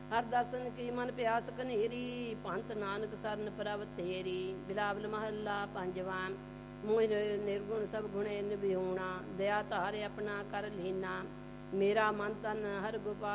ਹਰ ਦਰਸ਼ਨ ਕੀ ਮਨ ਪਿਆਸ ਕਨੇਰੀ, ਪੰਥ ਨਾਨਕ ਸਰਨ ਪ੍ਰਭ ਤੇਰੀ। ਬਿਲਾਵਲ ਮਹੱਲਾ ਪੰਜਵਾਂ। ਮੋਹ ਨਿਰਗੁਣ ਸਭ ਗੁਣੇ ਨਿਭਿਉਣਾ, ਦਇਆ ਧਾਰੇ ਆਪਣਾ ਕਰ ਲੀਨਾ। ਮੇਰਾ ਮਨ ਤਨ ਹਰ ਗੋਪਾਲ